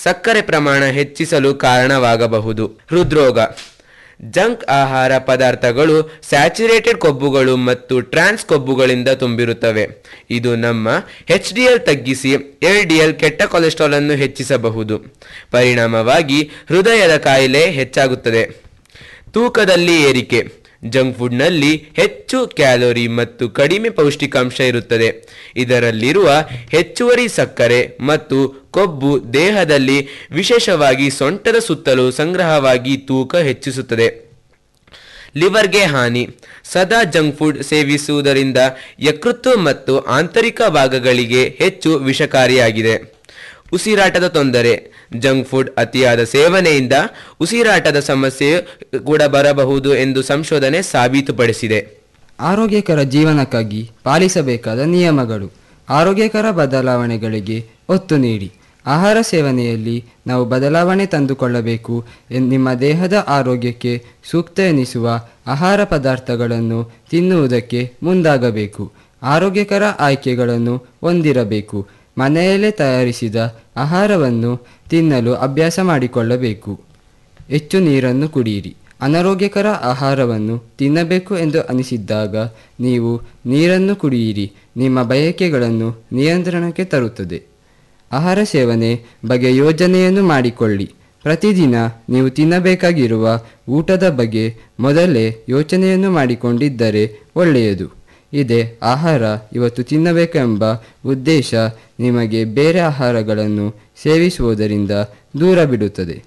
ಸಕ್ಕರೆ ಪ್ರಮಾಣ ಹೆಚ್ಚಿಸಲು ಕಾರಣವಾಗಬಹುದು. ಹೃದ್ರೋಗ. ಜಂಕ್ ಆಹಾರ ಪದಾರ್ಥಗಳು ಸ್ಯಾಚುರೇಟೆಡ್ ಕೊಬ್ಬುಗಳು ಮತ್ತು ಟ್ರಾನ್ಸ್ ಕೊಬ್ಬುಗಳಿಂದ ತುಂಬಿರುತ್ತವೆ. ಇದು ನಮ್ಮ HDL ತಗ್ಗಿಸಿ LDL ಕೆಟ್ಟ ಕೊಲೆಸ್ಟ್ರಾಲ್ ಅನ್ನು ಹೆಚ್ಚಿಸಬಹುದು. ಪರಿಣಾಮವಾಗಿ ಹೃದಯದ ಕಾಯಿಲೆ ಹೆಚ್ಚಾಗುತ್ತದೆ. ತೂಕದಲ್ಲಿ ಏರಿಕೆ. ಜಂಕ್ ಫುಡ್ನಲ್ಲಿ ಹೆಚ್ಚು ಕ್ಯಾಲೋರಿ ಮತ್ತು ಕಡಿಮೆ ಪೌಷ್ಟಿಕಾಂಶ ಇರುತ್ತದೆ. ಇದರಲ್ಲಿರುವ ಹೆಚ್ಚುವರಿ ಸಕ್ಕರೆ ಮತ್ತು ಕೊಬ್ಬು ದೇಹದಲ್ಲಿ ವಿಶೇಷವಾಗಿ ಸೊಂಟದ ಸುತ್ತಲೂ ಸಂಗ್ರಹವಾಗಿ ತೂಕ ಹೆಚ್ಚಿಸುತ್ತದೆ. ಲಿವರ್ಗೆ ಹಾನಿ. ಸದಾ ಜಂಕ್ ಫುಡ್ ಸೇವಿಸುವುದರಿಂದ ಯಕೃತ್ತು ಮತ್ತು ಆಂತರಿಕ ಭಾಗಗಳಿಗೆ ಹೆಚ್ಚು ವಿಷಕಾರಿಯಾಗಿದೆ. ಉಸಿರಾಟದ ತೊಂದರೆ. ಜಂಕ್ ಫುಡ್ ಅತಿಯಾದ ಸೇವನೆಯಿಂದ ಉಸಿರಾಟದ ಸಮಸ್ಯೆ ಕೂಡ ಬರಬಹುದು ಎಂದು ಸಂಶೋಧನೆ ಸಾಬೀತುಪಡಿಸಿದೆ. ಆರೋಗ್ಯಕರ ಜೀವನಕ್ಕಾಗಿ ಪಾಲಿಸಬೇಕಾದ ನಿಯಮಗಳು. ಆರೋಗ್ಯಕರ ಬದಲಾವಣೆಗಳಿಗೆ ಒತ್ತು ನೀಡಿ. ಆಹಾರ ಸೇವನೆಯಲ್ಲಿ ನಾವು ಬದಲಾವಣೆ ತಂದುಕೊಳ್ಳಬೇಕು. ನಿಮ್ಮ ದೇಹದ ಆರೋಗ್ಯಕ್ಕೆ ಸೂಕ್ತ ಎನಿಸುವ ಆಹಾರ ಪದಾರ್ಥಗಳನ್ನು ತಿನ್ನುವುದಕ್ಕೆ ಮುಂದಾಗಬೇಕು. ಆರೋಗ್ಯಕರ ಆಯ್ಕೆಗಳನ್ನು ಹೊಂದಿರಬೇಕು. ಮನೆಯಲ್ಲೇ ತಯಾರಿಸಿದ ಆಹಾರವನ್ನು ತಿನ್ನಲು ಅಭ್ಯಾಸ ಮಾಡಿಕೊಳ್ಳಬೇಕು. ಹೆಚ್ಚು ನೀರನ್ನು ಕುಡಿಯಿರಿ. ಅನಾರೋಗ್ಯಕರ ಆಹಾರವನ್ನು ತಿನ್ನಬೇಕು ಎಂದು ಅನಿಸಿದ್ದಾಗ ನೀವು ನೀರನ್ನು ಕುಡಿಯಿರಿ. ನಿಮ್ಮ ಬಯಕೆಗಳನ್ನು ನಿಯಂತ್ರಣಕ್ಕೆ ತರುತ್ತದೆ. ಆಹಾರ ಸೇವನೆ ಬಗ್ಗೆ ಯೋಜನೆಯನ್ನು ಮಾಡಿಕೊಳ್ಳಿ. ಪ್ರತಿದಿನ ನೀವು ತಿನ್ನಬೇಕಾಗಿರುವ ಊಟದ ಬಗ್ಗೆ ಮೊದಲೇ ಯೋಚನೆಯನ್ನು ಮಾಡಿಕೊಂಡಿದ್ದರೆ ಒಳ್ಳೆಯದು. ಇದೇ ಆಹಾರ ಇವತ್ತು ತಿನ್ನಬೇಕೆಂಬ ಉದ್ದೇಶ ನಿಮಗೆ ಬೇರೆ ಆಹಾರಗಳನ್ನು ಸೇವಿಸುವುದರಿಂದ ದೂರ ಬಿಡುತ್ತದೆ.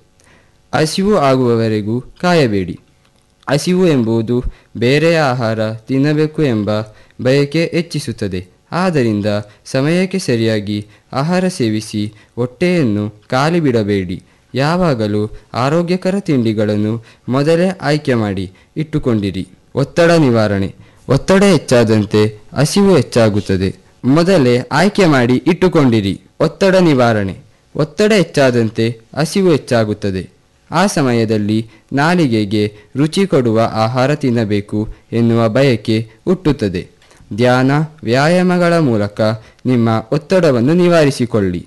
ಹಸಿವು ಆಗುವವರೆಗೂ ಕಾಯಬೇಡಿ. ಹಸಿವು ಎಂಬುದು ಬೇರೆಯ ಆಹಾರ ತಿನ್ನಬೇಕು ಎಂಬ ಬಯಕೆ ಹೆಚ್ಚಿಸುತ್ತದೆ. ಆದ್ದರಿಂದ ಸಮಯಕ್ಕೆ ಸರಿಯಾಗಿ ಆಹಾರ ಸೇವಿಸಿ ಹೊಟ್ಟೆಯನ್ನು ಖಾಲಿ ಬಿಡಬೇಡಿ. ಯಾವಾಗಲೂ ಆರೋಗ್ಯಕರ ತಿಂಡಿಗಳನ್ನು ಮೊದಲೇ ಆಯ್ಕೆ ಮಾಡಿ ಇಟ್ಟುಕೊಂಡಿರಿ. ಒತ್ತಡ ನಿವಾರಣೆ. ಒತ್ತಡ ಹೆಚ್ಚಾದಂತೆ ಹಸಿವು ಹೆಚ್ಚಾಗುತ್ತದೆ. ಮೊದಲೇ ಆಯ್ಕೆ ಮಾಡಿ ಇಟ್ಟುಕೊಂಡಿರಿ. ಒತ್ತಡ ನಿವಾರಣೆ. ಒತ್ತಡ ಹೆಚ್ಚಾದಂತೆ ಹಸಿವು ಹೆಚ್ಚಾಗುತ್ತದೆ. ಆ ಸಮಯದಲ್ಲಿ ನಾಲಿಗೆಗೆ ರುಚಿ ಕೊಡುವ ಆಹಾರ ತಿನ್ನಬೇಕು ಎನ್ನುವ ಬಯಕೆ ಹುಟ್ಟುತ್ತದೆ. ಧ್ಯಾನ, ವ್ಯಾಯಾಮಗಳ ಮೂಲಕ ನಿಮ್ಮ ಒತ್ತಡವನ್ನು ನಿವಾರಿಸಿಕೊಳ್ಳಿ.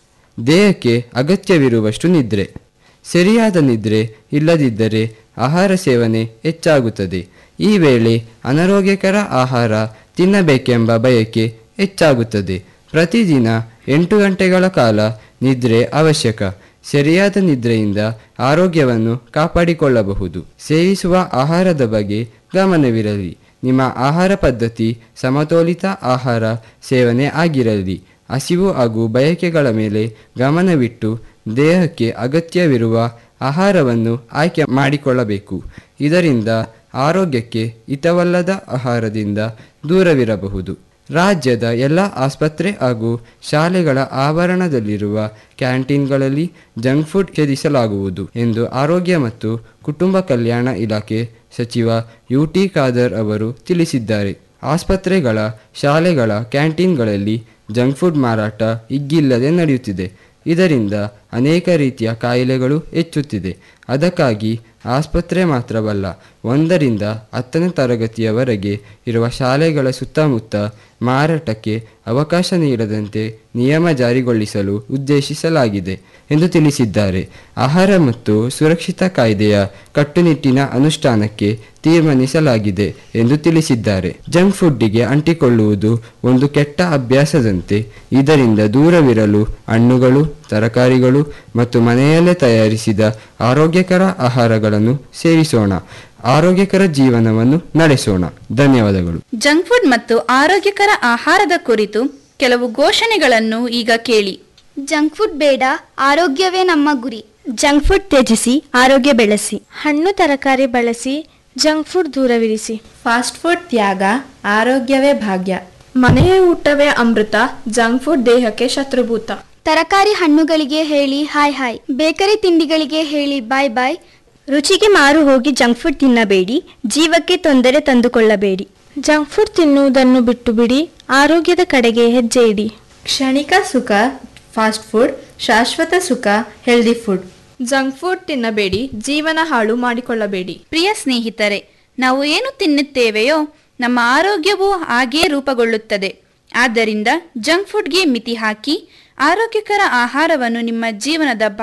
ದೇಹಕ್ಕೆ ಅಗತ್ಯವಿರುವಷ್ಟು ನಿದ್ರೆ. ಸರಿಯಾದ ನಿದ್ರೆ ಇಲ್ಲದಿದ್ದರೆ ಆಹಾರ ಸೇವನೆ ಹೆಚ್ಚಾಗುತ್ತದೆ. ಈ ವೇಳೆ ಅನಾರೋಗ್ಯಕರ ಆಹಾರ ತಿನ್ನಬೇಕೆಂಬ ಬಯಕೆ ಹೆಚ್ಚಾಗುತ್ತದೆ. ಪ್ರತಿದಿನ 8 ಗಂಟೆಗಳ ಕಾಲ ನಿದ್ರೆ ಅವಶ್ಯಕ. ಸರಿಯಾದ ನಿದ್ರೆಯಿಂದ ಆರೋಗ್ಯವನ್ನು ಕಾಪಾಡಿಕೊಳ್ಳಬಹುದು. ಸೇವಿಸುವ ಆಹಾರದ ಬಗ್ಗೆ ಗಮನವಿರಲಿ. ನಿಮ್ಮ ಆಹಾರ ಪದ್ಧತಿ ಸಮತೋಲಿತ ಆಹಾರ ಸೇವನೆ ಆಗಿರಲಿ. ಹಸಿವು ಹಾಗೂ ಬಯಕೆಗಳ ಮೇಲೆ ಗಮನವಿಟ್ಟು ದೇಹಕ್ಕೆ ಅಗತ್ಯವಿರುವ ಆಹಾರವನ್ನು ಆಯ್ಕೆ ಮಾಡಿಕೊಳ್ಳಬೇಕು. ಇದರಿಂದ ಆರೋಗ್ಯಕ್ಕೆ ಹಿತವಲ್ಲದ ಆಹಾರದಿಂದ ದೂರವಿರಬಹುದು. ರಾಜ್ಯದ ಎಲ್ಲ ಆಸ್ಪತ್ರೆ ಹಾಗೂ ಶಾಲೆಗಳ ಆವರಣದಲ್ಲಿರುವ ಕ್ಯಾಂಟೀನ್ಗಳಲ್ಲಿ ಜಂಕ್ ಫುಡ್ ನಿಷೇಧಿಸಲಾಗುವುದು ಎಂದು ಆರೋಗ್ಯ ಮತ್ತು ಕುಟುಂಬ ಕಲ್ಯಾಣ ಇಲಾಖೆ ಸಚಿವ UT ಖಾದರ್ ಅವರು ತಿಳಿಸಿದ್ದಾರೆ. ಆಸ್ಪತ್ರೆಗಳ, ಶಾಲೆಗಳ ಕ್ಯಾಂಟೀನ್ಗಳಲ್ಲಿ ಜಂಕ್ ಫುಡ್ ಮಾರಾಟ ಹಿಗ್ಗಿಲ್ಲದೆ ನಡೆಯುತ್ತಿದೆ. ಇದರಿಂದ ಅನೇಕ ರೀತಿಯ ಕಾಯಿಲೆಗಳು ಹೆಚ್ಚುತ್ತಿದೆ. ಅದಕ್ಕಾಗಿ ಆಸ್ಪತ್ರೆ ಮಾತ್ರವಲ್ಲ, 1ರಿಂದ 10ನೇ ತರಗತಿಯವರೆಗೆ ಇರುವ ಶಾಲೆಗಳ ಸುತ್ತಮುತ್ತ ಮಾರಾಟಕ್ಕೆ ಅವಕಾಶ ನೀಡದಂತೆ ನಿಯಮ ಜಾರಿಗೊಳಿಸಲು ಉದ್ದೇಶಿಸಲಾಗಿದೆ ಎಂದು ತಿಳಿಸಿದ್ದಾರೆ. ಆಹಾರ ಮತ್ತು ಸುರಕ್ಷಿತ ಕಾಯ್ದೆಯ ಕಟ್ಟುನಿಟ್ಟಿನ ಅನುಷ್ಠಾನಕ್ಕೆ ತೀರ್ಮಾನಿಸಲಾಗಿದೆ ಎಂದು ತಿಳಿಸಿದ್ದಾರೆ. ಜಂಕ್ ಫುಡ್ಡಿಗೆ ಅಂಟಿಕೊಳ್ಳುವುದು ಒಂದು ಕೆಟ್ಟ ಅಭ್ಯಾಸದಂತೆ. ಇದರಿಂದ ದೂರವಿರಲು ಹಣ್ಣುಗಳು, ತರಕಾರಿಗಳು ಮತ್ತು ಮನೆಯಲ್ಲೇ ತಯಾರಿಸಿದ ಆರೋಗ್ಯಕರ ಆಹಾರಗಳನ್ನು ಸೇವಿಸೋಣ. ಆರೋಗ್ಯಕರ ಜೀವನವನ್ನು ನಡೆಸೋಣ. ಧನ್ಯವಾದಗಳು. ಜಂಕ್ ಫುಡ್ ಮತ್ತು ಆರೋಗ್ಯಕರ ಆಹಾರದ ಕುರಿತು ಕೆಲವು ಘೋಷಣೆಗಳನ್ನು ಈಗ ಕೇಳಿ. ಜಂಕ್ ಫುಡ್ ಬೇಡ, ಆರೋಗ್ಯವೇ ನಮ್ಮ ಗುರಿ. ಜಂಕ್ ಫುಡ್ ತ್ಯಜಿಸಿ ಆರೋಗ್ಯ ಬೆಳೆಸಿ. ಹಣ್ಣು ತರಕಾರಿ ಬಳಸಿ, ಜಂಕ್ ಫುಡ್ ದೂರವಿರಿಸಿ. ಫಾಸ್ಟ್ ಫುಡ್ ತ್ಯಾಗ, ಆರೋಗ್ಯವೇ ಭಾಗ್ಯ. ಮನೆಯ ಊಟವೇ ಅಮೃತ, ಜಂಕ್ ಫುಡ್ ದೇಹಕ್ಕೆ ಶತ್ರುಭೂತ. ತರಕಾರಿ ಹಣ್ಣುಗಳಿಗೆ ಹೇಳಿ ಹಾಯ್ ಹಾಯ್, ಬೇಕರಿ ತಿಂಡಿಗಳಿಗೆ ಹೇಳಿ ಬಾಯ್ ಬಾಯ್. ರುಚಿಗೆ ಮಾರು ಹೋಗಿ ಜಂಕ್ ಫುಡ್ ತಿನ್ನಬೇಡಿ, ಜೀವಕ್ಕೆ ತೊಂದರೆ ತಂದುಕೊಳ್ಳಬೇಡಿ. ಜಂಕ್ ಫುಡ್ ತಿನ್ನುವುದನ್ನು ಬಿಟ್ಟು ಬಿಡಿ, ಆರೋಗ್ಯದ ಕಡೆಗೆ ಹೆಜ್ಜೆ ಇಡಿ. ಕ್ಷಣಿಕ ಸುಖ ಫಾಸ್ಟ್ ಫುಡ್, ಶಾಶ್ವತ ಸುಖ ಹೆಲ್ದಿ ಫುಡ್. ಜಂಕ್ ಫುಡ್ ತಿನ್ನಬೇಡಿ, ಜೀವನ ಹಾಳು ಮಾಡಿಕೊಳ್ಳಬೇಡಿ. ಪ್ರಿಯ ಸ್ನೇಹಿತರೆ, ನಾವು ಏನು ತಿನ್ನುತ್ತೇವೆಯೋ ನಮ್ಮ ಆರೋಗ್ಯವೂ ಹಾಗೇ ರೂಪುಗೊಳ್ಳುತ್ತದೆ. ಆದ್ದರಿಂದ ಜಂಕ್ ಫುಡ್ಗೆ ಮಿತಿ ಹಾಕಿ ಆರೋಗ್ಯಕರ ಆಹಾರವನ್ನು ನಿಮ್ಮ ಜೀವನದ